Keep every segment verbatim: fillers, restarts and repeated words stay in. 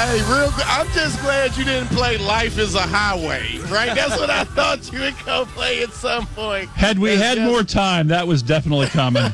Hey, real quick, I'm just glad you didn't play Life is a Highway, right? That's what I thought you would go play at some point. Had we That's had just... more time, that was definitely coming.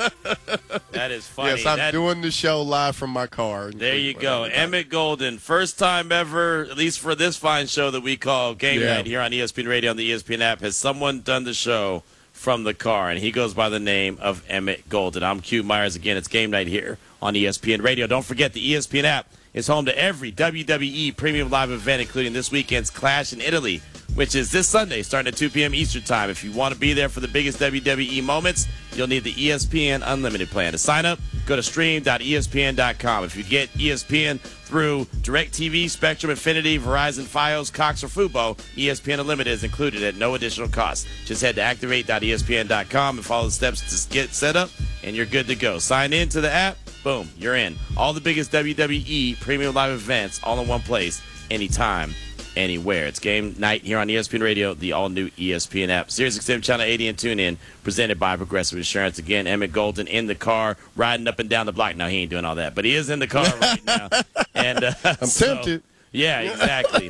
That is funny. Yes, I'm that... doing the show live from my car. There you go. Emmett Golden, first time ever, at least for this fine show that we call Game yeah. Night here on E S P N Radio on the E S P N app, has someone done the show from the car, and he goes by the name of Emmett Golden. I'm Q Myers again. It's Game Night here on E S P N Radio. Don't forget the E S P N app is home to every W W E premium live event, including this weekend's Clash in Italy, which is this Sunday starting at two p.m. Eastern Time. If you want to be there for the biggest W W E moments, you'll need the E S P N Unlimited plan. To sign up, go to stream dot E S P N dot com. If you get E S P N through DirecTV, Spectrum, Infinity, Verizon, Fios, Cox, or Fubo, E S P N Unlimited is included at no additional cost. Just head to activate dot E S P N dot com and follow the steps to get set up, and you're good to go. Sign in to the app. Boom, you're in. All the biggest W W E premium live events all in one place, anytime, anywhere. It's Game Night here on E S P N Radio, the all-new E S P N app. Sirius X M Channel eighty and TuneIn, presented by Progressive Insurance. Again, Emmett Golden in the car, riding up and down the block. No, he ain't doing all that, but he is in the car right now. And uh, I'm so, tempted. Yeah, exactly.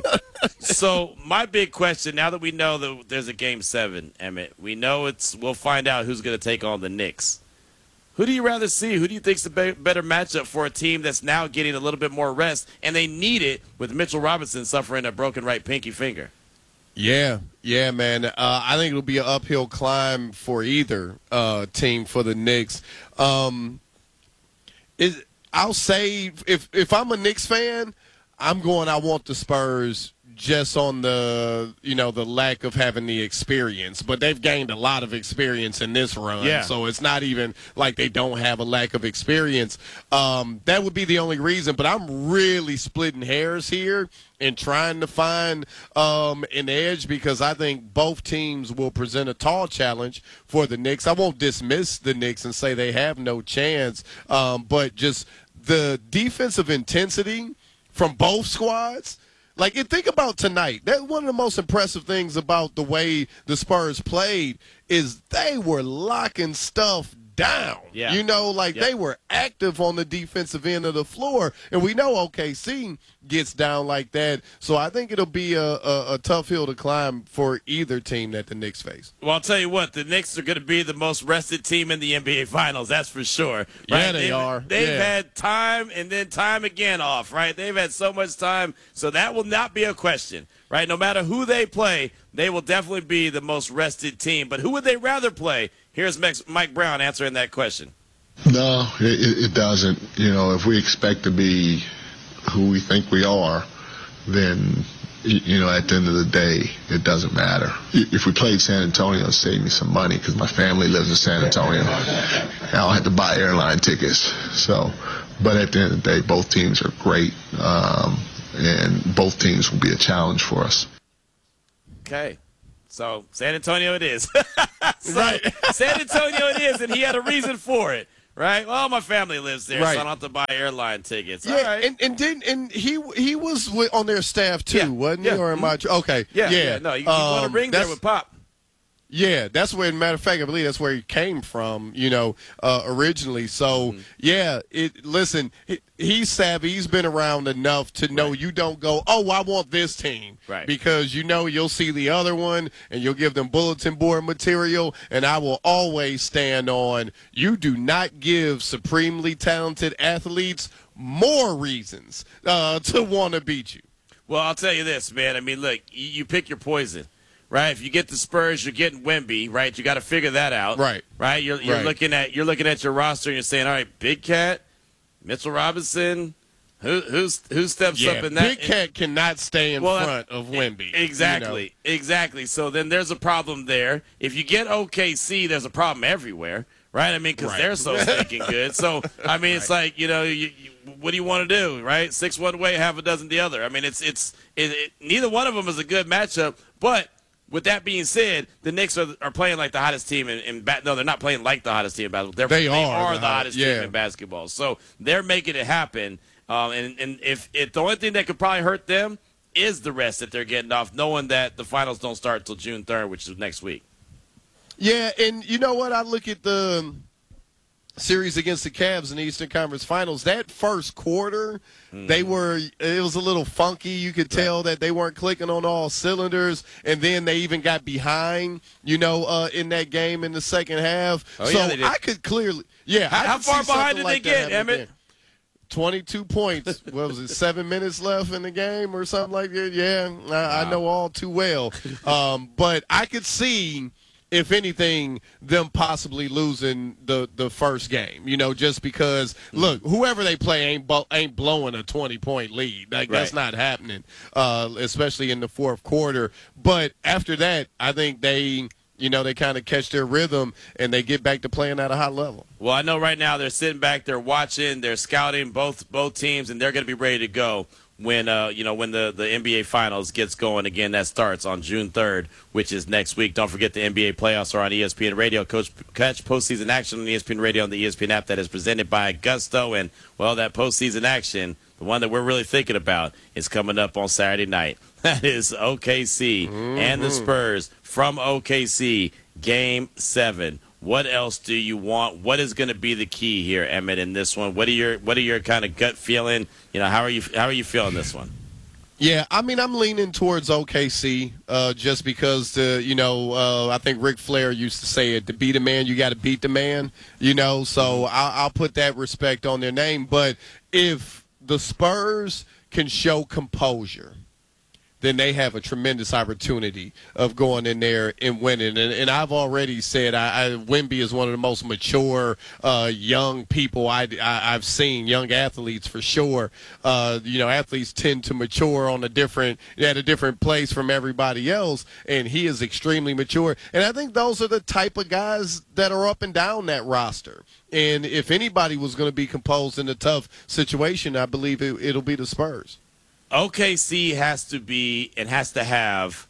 So my big question, now that we know that there's a Game seven, Emmett, we know it's. We'll find out who's going to take on the Knicks. Who do you rather see? Who do you think's the be- better matchup for a team that's now getting a little bit more rest, and they need it with Mitchell Robinson suffering a broken right pinky finger? Yeah, yeah, man. Uh, I think it'll be an uphill climb for either uh, team for the Knicks. Um, is I'll say if if I'm a Knicks fan, I'm going. I want the Spurs. Just on the, you know, the lack of having the experience. But they've gained a lot of experience in this run. Yeah. So it's not even like they don't have a lack of experience. Um, that would be the only reason. But I'm really splitting hairs here and trying to find um, an edge because I think both teams will present a tall challenge for the Knicks. I won't dismiss the Knicks and say they have no chance. Um, but just the defensive intensity from both squads. Like, and think about tonight. That one of the most impressive things about the way the Spurs played is they were locking stuff down. Yeah. You know, like yep. they were active on the defensive end of the floor. And we know O K C gets down like that. So I think it'll be a, a, a tough hill to climb for either team that the Knicks face. Well, I'll tell you what, the Knicks are going to be the most rested team in the N B A Finals, that's for sure. Right? Yeah, they they've, are. They've yeah. had time and then time again off, right? They've had so much time, so that will not be a question, right? No matter who they play, they will definitely be the most rested team. But who would they rather play? Here's Mike Brown answering that question. No, it, it doesn't. You know, if we expect to be who we think we are, then, you know, at the end of the day, it doesn't matter. If we played San Antonio, it'd save me some money because my family lives in San Antonio. I don't have to buy airline tickets. So, but at the end of the day, both teams are great, um, and both teams will be a challenge for us. Okay. So, San Antonio it is. so, right. San Antonio it is, and he had a reason for it, right? Well, my family lives there, right. so I don't have to buy airline tickets. Yeah, All right. and and didn't and he he was with, on their staff too, yeah. wasn't yeah. he? Or am I? Okay, yeah, yeah. yeah. No, you, you um, want to ring there with Pop. Yeah, that's where, matter of fact, I believe that's where he came from, you know, uh, originally. So, mm-hmm. yeah, it. listen, he, he's savvy. He's been around enough to know right. you don't go, oh, I want this team. Right. Because you know you'll see the other one, and you'll give them bulletin board material, and I will always stand on, you do not give supremely talented athletes more reasons uh, to want to beat you. Well, I'll tell you this, man. I mean, look, you, you pick your poison. Right, if you get the Spurs, you're getting Wemby. Right, you got to figure that out. Right, right. You're, you're right. looking at you're looking at your roster and you're saying, all right, Big Cat, Mitchell Robinson, who who's who steps yeah, up in that? Big Cat cannot stay in well, front of Wemby. Exactly, you know? exactly. So then there's a problem there. If you get O K C, there's a problem everywhere. Right, I mean, because right. they're so stinking good. So I mean, it's right. like you know, you, you, what do you want to do? Right, six one way, half a dozen the other. I mean, it's it's it, it, neither one of them is a good matchup, but. With that being said, the Knicks are, are playing like the hottest team in, in ba- no, they're not playing like the hottest team in basketball. They're, they, they are, are the, the hottest yeah. team in basketball. So they're making it happen. Um, and and if, if the only thing that could probably hurt them is the rest that they're getting off, knowing that the finals don't start until June third, which is next week. Yeah, and you know what? I look at the series against the Cavs in the Eastern Conference Finals, that first quarter, mm. they were it was a little funky. You could tell right. that they weren't clicking on all cylinders, and then they even got behind, you know, uh, in that game in the second half. Oh, so yeah, they did. I could clearly, yeah. How, I how far behind did like they get, Emmett? twenty-two points. What was it, seven minutes left in the game or something like that? Yeah, I, wow. I know all too well. Um, but I could see, if anything, them possibly losing the, the first game, you know, just because, look, whoever they play ain't bo- ain't blowing a twenty-point lead. Like, right. That's not happening, uh, especially in the fourth quarter. But after that, I think they – you know, they kind of catch their rhythm and they get back to playing at a high level. Well, I know right now they're sitting back, they're watching, they're scouting both both teams, and they're going to be ready to go when uh, you know when the, the N B A Finals gets going again. That starts on June third, which is next week. Don't forget the N B A playoffs are on E S P N Radio. Coach, catch postseason action on E S P N Radio and the E S P N app that is presented by Gusto. And, well, that postseason action, the one that we're really thinking about, is coming up on Saturday night. That is O K C mm-hmm. and the Spurs from O K C, Game seven. What else do you want? What is going to be the key here, Emmett, in this one? What are your What are your kind of gut feeling? You know, how are you How are you feeling this one? Yeah, I mean, I'm leaning towards O K C uh, just because, the, you know, uh, I think Ric Flair used to say it, to beat a man, you got to beat the man, you know, so I'll, I'll put that respect on their name. But if the Spurs can show composure, then they have a tremendous opportunity of going in there and winning. And, and I've already said I, I, Wemby is one of the most mature uh, young people I, I, I've seen, young athletes for sure. Uh, you know, athletes tend to mature on a different at a different place from everybody else, and he is extremely mature. And I think those are the type of guys that are up and down that roster. And if anybody was going to be composed in a tough situation, I believe it, it'll be the Spurs. O K C has to be and has to have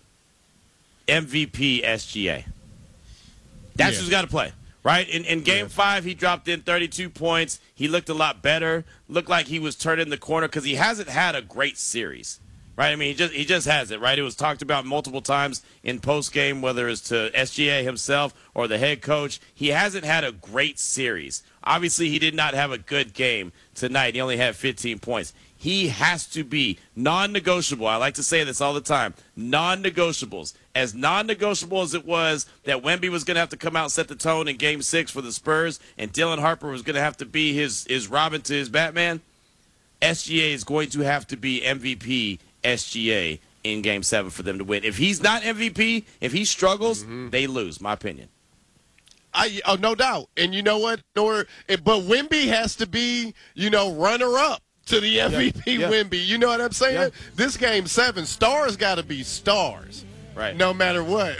M V P S G A. That's yeah. who's got to play, right? In, in Game yeah. five, he dropped in thirty-two points. He looked a lot better. Looked like he was turning the corner because he hasn't had a great series, right? I mean, he just he just hasn't, right? It was talked about multiple times in postgame, whether it's to S G A himself or the head coach. He hasn't had a great series. Obviously, he did not have a good game tonight. He only had fifteen points. He has to be non-negotiable. I like to say this all the time. Non-negotiables. As non-negotiable as it was that Wemby was going to have to come out and set the tone in Game six for the Spurs and Dylan Harper was going to have to be his, his Robin to his Batman, S G A is going to have to be M V P S G A in Game seven for them to win. If he's not M V P, if he struggles, mm-hmm. they lose, my opinion. I, oh, no doubt. And you know what? Or, but Wemby has to be, you know, runner-up to the M V P yeah. Wemby. You know what I'm saying? Yeah. This Game seven, stars got to be stars. Right. No matter what.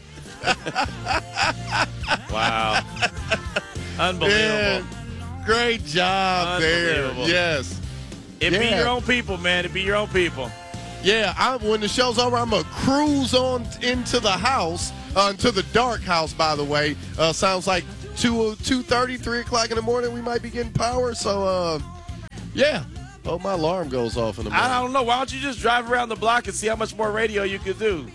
Wow. Unbelievable. Yeah. Great job there. Yes. It yeah. be your own people, man. It be your own people. Yeah, I, when the show's over, I'm going to cruise on into the house, uh, into the dark house, by the way. Uh, sounds like two thirty, three o'clock in the morning we might be getting power. So, uh, yeah. Oh, my alarm goes off in the morning. I don't know. Why don't you just drive around the block and see how much more radio you could do?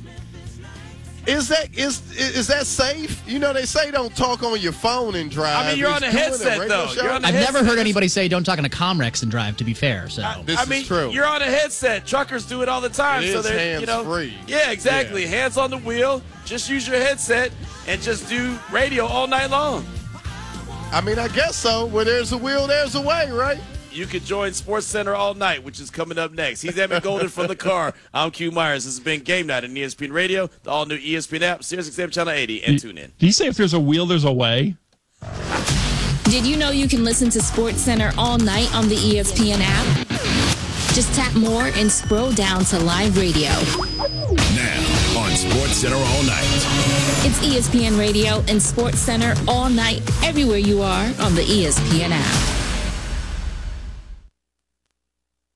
Is that is is that safe? You know, they say don't talk on your phone and drive. I mean, you're on a headset, a though. You're on a I've headset. never heard anybody say don't talk on a Comrex and drive, to be fair. So I, this I mean, is true. You're on a headset. Truckers do it all the time. It so is they're, hands you know, free. Yeah, exactly. Yeah. Hands on the wheel. Just use your headset and just do radio all night long. I mean, I guess so. Where there's a will, there's a way, right? You could join Sports Center all night, which is coming up next. He's Emmett Golden from the car. I'm Q Myers. This has been Game Night on E S P N Radio, the all-new E S P N app, Sirius X M Channel eighty, and tune in. Did you say if there's a wheel, there's a way? Did you know you can listen to Sports Center all night on the E S P N app? Just tap more and scroll down to live radio. Now on Sports Center all night. It's E S P N Radio and Sports Center all night, everywhere you are on the E S P N app.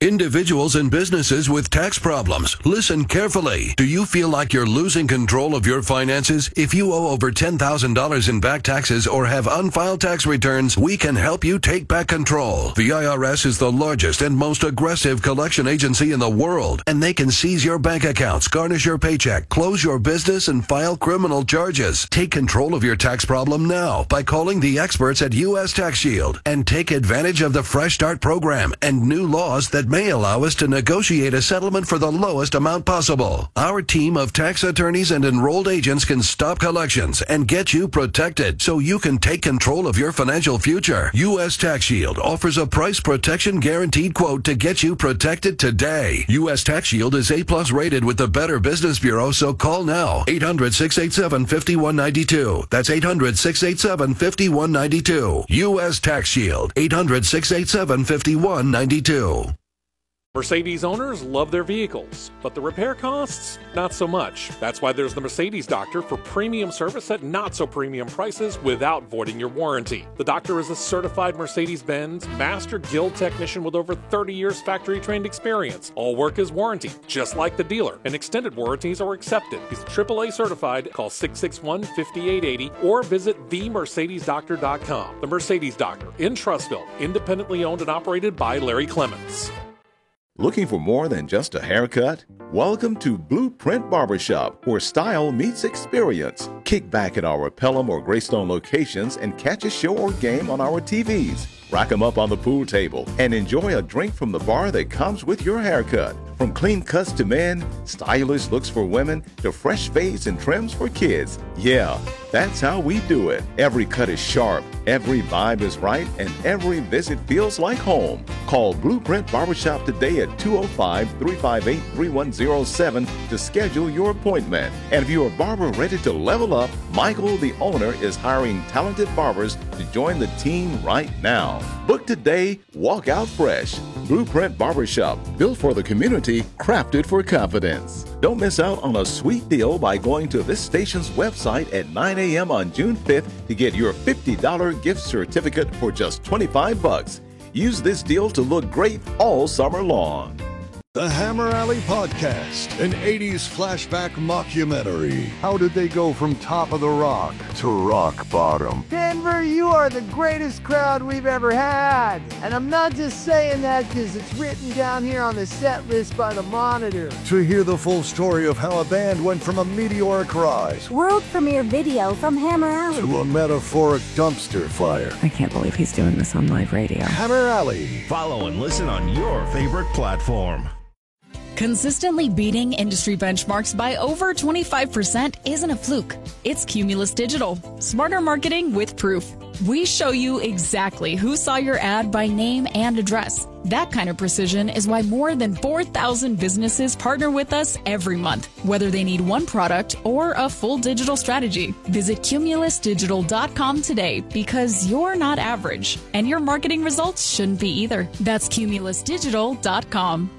Individuals and businesses with tax problems, listen carefully. Do you feel like you're losing control of your finances? If you owe over ten thousand dollars in back taxes or have unfiled tax returns, we can help you take back control. The I R S is the largest and most aggressive collection agency in the world, and they can seize your bank accounts, garnish your paycheck, close your business, and file criminal charges. Take control of your tax problem now by calling the experts at U S Tax Shield and take advantage of the Fresh Start program and new laws that may allow us to negotiate a settlement for the lowest amount possible. Our team of tax attorneys and enrolled agents can stop collections and get you protected so you can take control of your financial future. U S Tax Shield offers a price protection guaranteed quote to get you protected today. U S Tax Shield is A plus rated with the Better Business Bureau, so call now. eight hundred, six eight seven, five one nine two. That's eight hundred, six eight seven, five one nine two. U S Tax Shield. eight hundred, six eight seven, five one nine two. Mercedes owners love their vehicles, but the repair costs, not so much. That's why there's the Mercedes Doctor for premium service at not so premium prices without voiding your warranty. The Doctor is a certified Mercedes-Benz Master Guild technician with over thirty years factory trained experience. All work is warranty, just like the dealer, and extended warranties are accepted. He's triple A certified. Call six six one, five eight eight zero or visit the mercedes doctor dot com. The Mercedes Doctor in Trussville, independently owned and operated by Larry Clements. Looking for more than just a haircut? Welcome to Blueprint Barbershop, where style meets experience. Kick back at our Pelham or Greystone locations and catch a show or game on our T Vs. Rack them up on the pool table and enjoy a drink from the bar that comes with your haircut. From clean cuts to men, stylish looks for women, to fresh fades and trims for kids. Yeah, that's how we do it. Every cut is sharp, every vibe is right, and every visit feels like home. Call Blueprint Barbershop today at two oh five, three five eight, three one oh seven to schedule your appointment. And if you're a barber ready to level up, Michael, the owner, is hiring talented barbers to join the team right now. Book today, walk out fresh. Blueprint Barbershop, built for the community, crafted for confidence. Don't miss out on a sweet deal by going to this station's website at nine a.m. on June fifth to get your fifty dollars gift certificate for just twenty-five bucks. Use this deal to look great all summer long. The Hammer Alley Podcast, an eighties flashback mockumentary. How did they go from top of the rock to rock bottom? Denver, you are the greatest crowd we've ever had. And I'm not just saying that because it's written down here on the set list by the Monitor. To hear the full story of how a band went from a meteoric rise, world premiere video from Hammer Alley, to a metaphoric dumpster fire. I can't believe he's doing this on live radio. Hammer Alley. Follow and listen on your favorite platform. Consistently beating industry benchmarks by over twenty-five percent isn't a fluke. It's Cumulus Digital. Smarter marketing with proof. We show you exactly who saw your ad by name and address. That kind of precision is why more than four thousand businesses partner with us every month, whether they need one product or a full digital strategy. Visit cumulus digital dot com today, because you're not average, and your marketing results shouldn't be either. That's cumulus digital dot com.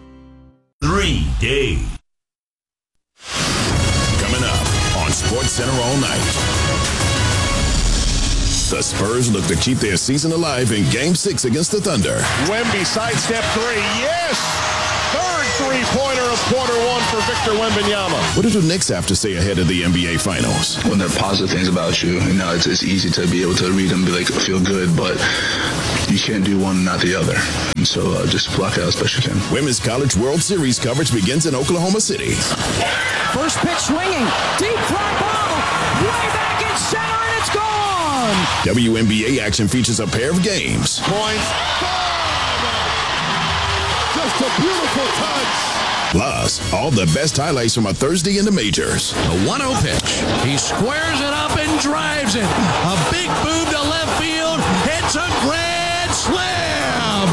Three day. Coming up on Sports Center all night. The Spurs look to keep their season alive in Game six against the Thunder. Wemby sidestep three. Yes! Third three-pointer of quarter one for Victor Wembanyama. What do the Knicks have to say ahead of the N B A Finals? When there are positive things about you, you know, it's, it's easy to be able to read them and be like, feel good, but you can't do one and not the other. And so uh, just block it out as best you can. Women's College World Series coverage begins in Oklahoma City. First pitch swinging. Deep fly ball. Way back in center, and it's gone. W N B A action features a pair of games. Points. Just a beautiful touch. Plus, all the best highlights from a Thursday in the majors. The one oh pitch. He squares it up and drives it. A big boom to left field. It's a grand slam.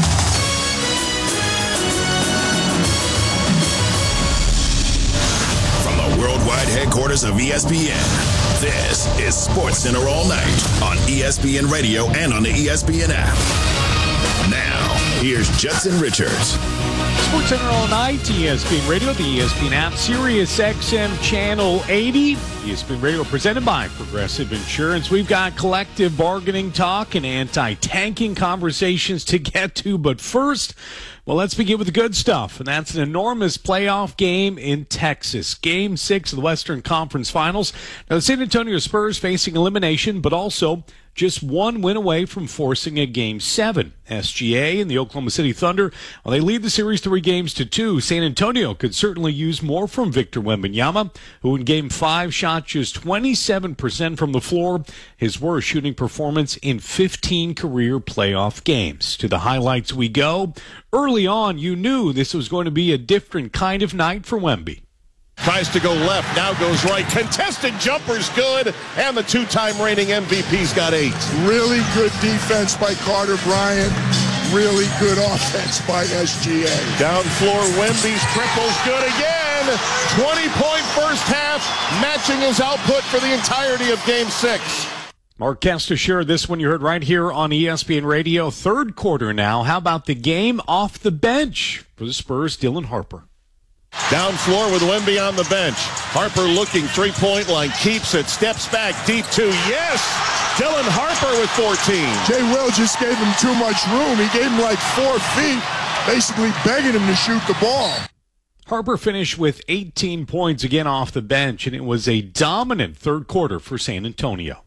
From the worldwide headquarters of E S P N, this is Sports Center all night on E S P N Radio and on the E S P N app. Now, Here's Judson Richards. SportsCenter all night, E S P N Radio, the E S P N app, Sirius X M Channel eighty. E S P N Radio presented by Progressive Insurance. We've got collective bargaining talk and anti-tanking conversations to get to. But first, well, let's begin with the good stuff. And that's an enormous playoff game in Texas. Game six of the Western Conference Finals. Now, the San Antonio Spurs facing elimination, but also just one win away from forcing a game seven. S G A and the Oklahoma City Thunder, well, they lead the series three games to two. San Antonio could certainly use more from Victor Wembanyama, who in game five shot just twenty-seven percent from the floor, his worst shooting performance in fifteen career playoff games. To the highlights we go. Early on, you knew this was going to be a different kind of night for Wemby. Tries to go left, now goes right. Contested jumper's good, and the two-time reigning M V P's got eight. Really good defense by Carter Bryant. Really good offense by S G A. Down floor, Wemby's triple's good again. twenty-point first half, matching his output for the entirety of Game six. Mark Kestecher, this one you heard right here on E S P N Radio. Third quarter now. How about the game off the bench for the Spurs, Dylan Harper? Down floor with Wemby on the bench. Harper looking, three-point line, keeps it, steps back, deep two. Yes! Dylan Harper with fourteen. Jay Will just gave him too much room. He gave him like four feet, basically begging him to shoot the ball. Harper finished with eighteen points again off the bench, and it was a dominant third quarter for San Antonio.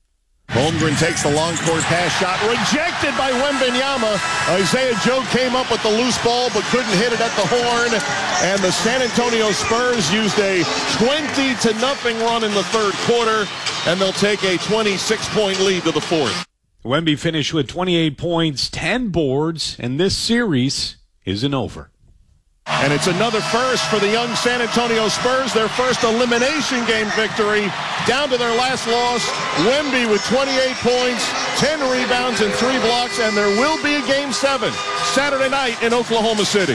Holmgren takes the long court pass shot, rejected by Wembanyama. Isaiah Joe came up with the loose ball, but couldn't hit it at the horn. And the San Antonio Spurs used a twenty to nothing run in the third quarter, and they'll take a twenty-six point lead to the fourth. Wemby finished with twenty-eight points, ten boards, and this series isn't over. And it's another first for the young San Antonio Spurs, their first elimination game victory. Down to their last loss, Wemby with twenty-eight points, ten rebounds, and three blocks, and there will be a game seven Saturday night in Oklahoma City.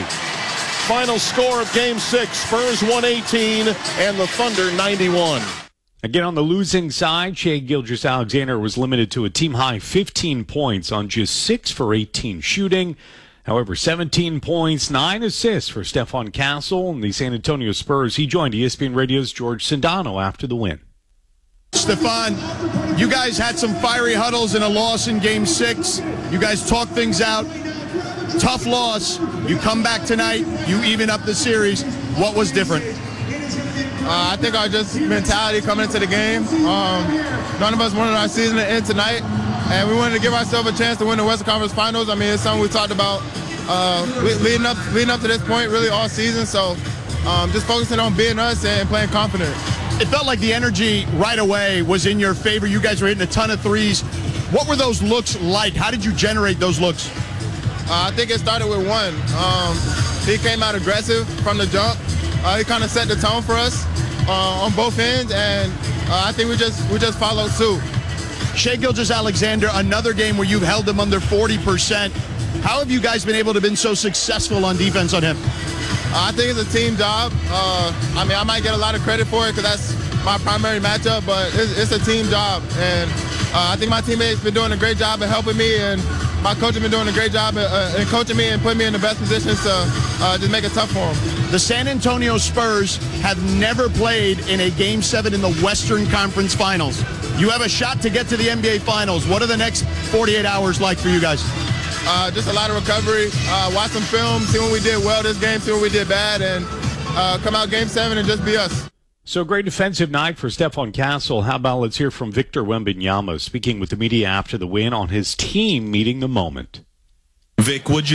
Final score of game six, Spurs one eighteen and the Thunder ninety-one. Again, on the losing side, Shai Gilgeous-Alexander was limited to a team-high fifteen points on just six for eighteen shooting. However, seventeen points, nine assists for Stephon Castle and the San Antonio Spurs. He joined E S P N Radio's George Sindano after the win. Stephon, you guys had some fiery huddles in a loss in Game six. You guys talked things out. Tough loss. You come back tonight. You even up the series. What was different? Uh, I think our just mentality coming into the game. Um, none of us wanted our season to end tonight, and we wanted to give ourselves a chance to win the Western Conference Finals. I mean, it's something we talked about uh, leading up leading up to this point, really all season. So um, just focusing on being us and playing confident. It felt like the energy right away was in your favor. You guys were hitting a ton of threes. What were those looks like? How did you generate those looks? Uh, I think it started with one. Um, he came out aggressive from the jump. Uh, he kind of set the tone for us uh, on both ends, and uh, I think we just we just followed suit. Shai Gilgeous-Alexander, another game where you've held him under forty percent. How have you guys been able to be so successful on defense on him? Uh, I think it's a team job. Uh, I mean, I might get a lot of credit for it because that's my primary matchup, but it's, it's a team job, and uh, I think my teammates been doing a great job of helping me, and my coach has been doing a great job uh, in coaching me and putting me in the best positions to uh, just make it tough for them. The San Antonio Spurs have never played in a Game seven in the Western Conference Finals. You have a shot to get to the N B A Finals. What are the next forty-eight hours like for you guys? Uh, just a lot of recovery. Uh, watch some film, see what we did well this game, see what we did bad, and uh, come out Game seven and just be us. So great defensive night for Stephon Castle. How about let's hear from Victor Wembanyama speaking with the media after the win on his team meeting the moment. Vic, would you